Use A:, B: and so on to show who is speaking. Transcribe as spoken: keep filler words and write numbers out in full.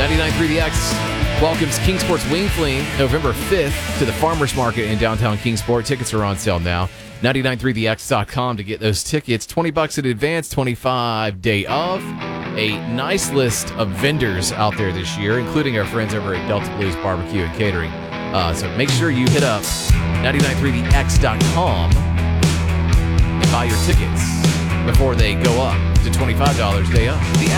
A: ninety-nine point three The X welcomes Kingsport's Wing Fling November fifth to the Farmers Market in downtown Kingsport. Tickets are on sale now. ninety-nine point three the x dot com to get those tickets. twenty bucks in advance, twenty-five day of. A nice list of vendors out there this year, including our friends over at Delta Blues Barbecue and Catering. Uh, so make sure you hit up ninety-nine point three the x dot com and buy your tickets before they go up to twenty-five dollars day of. The